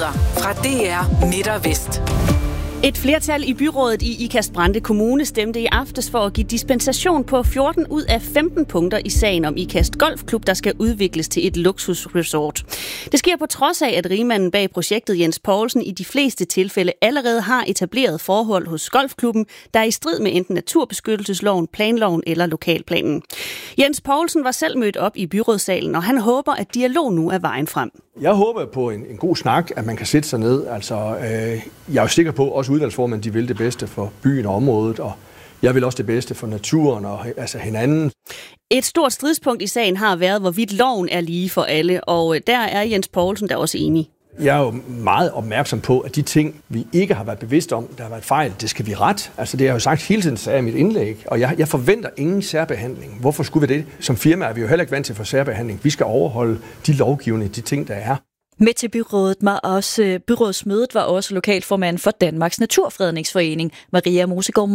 nyheder fra DR Midt og Vest. Et flertal i byrådet i Ikast-Brande Kommune stemte i aftes for at give dispensation på 14 ud af 15 punkter i sagen om Ikast Golfklub, der skal udvikles til et luksusresort. Det sker på trods af, at rigmanden bag projektet Jens Poulsen i de fleste tilfælde allerede har etableret forhold hos golfklubben, der er i strid med enten naturbeskyttelsesloven, planloven eller lokalplanen. Jens Poulsen var selv mødt op i byrådssalen, og han håber, at dialog nu er vejen frem. Jeg håber på en god snak, at man kan sætte sig ned. Altså, jeg er jo sikker på, at også udvalgsformænd, de vil det bedste for byen og området, og jeg vil også det bedste for naturen og altså hinanden. Et stort stridspunkt i sagen har været, hvorvidt loven er lige for alle, og der er Jens Poulsen der også enig. Jeg er jo meget opmærksom på, at de ting, vi ikke har været bevidste om, der har været fejl, det skal vi rette. Altså det har jeg jo sagt hele tiden, sagde jeg i mit indlæg, og jeg forventer ingen særbehandling. Hvorfor skulle vi det? Som firma er vi jo heller ikke vant til for særbehandling. Vi skal overholde de lovgivende, de ting, der er. Med til byrådsmødet var også lokalformand for Danmarks Naturfredningsforening, Maria Mosegaard.